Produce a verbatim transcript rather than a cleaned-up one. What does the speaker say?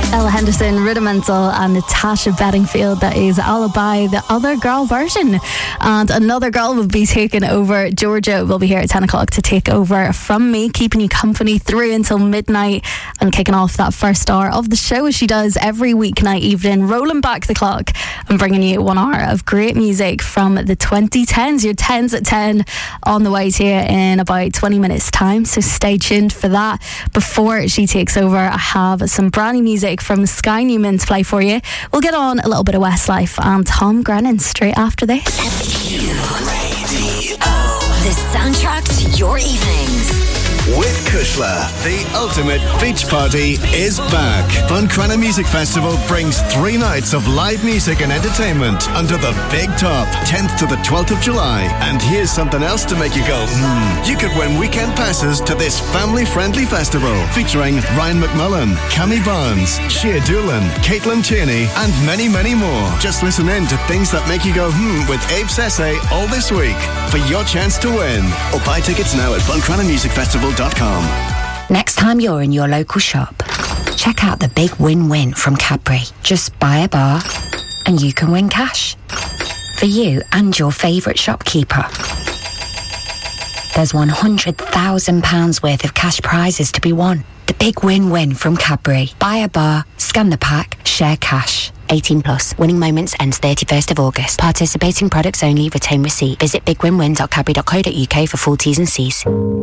Ella Henderson, Rudimental, and Natasha Bedingfield. That is Alibi, the other girl version. And Another Girl will be taking over. Georgia will be here at ten o'clock to take over from me, keeping you company through until midnight and kicking off that first hour of the show as she does every weeknight evening, rolling back the clock and bringing you one hour of great music from the twenty tens. Your tens at ten on the way to you in about twenty minutes time, so stay tuned for that. Before she takes over, I have some brand new music from Sky Newman to play for you. We'll get on a little bit of Westlife and Tom Grennan straight after this. The soundtrack to your evenings. With Kushla, the ultimate beach party is back. Buncrana Music Festival brings three nights of live music and entertainment under the big top, tenth to the twelfth of July. And here's something else to make you go, hmm. You could win weekend passes to this family-friendly festival featuring Ryan McMullen, Cammy Barnes, Shea Doolan, Caitlin Tierney, and many, many more. Just listen in to things that make you go, hmm, with Abe Sesse all this week for your chance to win. Or buy tickets now at buncrana music festival dot com. Next time you're in your local shop, check out the big win-win from Cadbury. Just buy a bar and you can win cash for you and your favourite shopkeeper. There's one hundred thousand pounds worth of cash prizes to be won. The big win-win from Cadbury. Buy a bar, scan the pack, share cash. eighteen plus. Winning moments ends thirty-first of August. Participating products only. Retain receipt. Visit big win win dot cadbury dot co dot uk for full T's and C's.